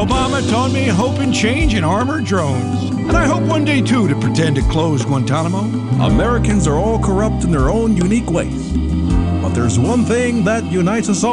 Obama taught me hope and change in armored drones. And I hope one day, too, to pretend to close Guantanamo. Americans are all corrupt in their own unique ways. But there's one thing that unites us all.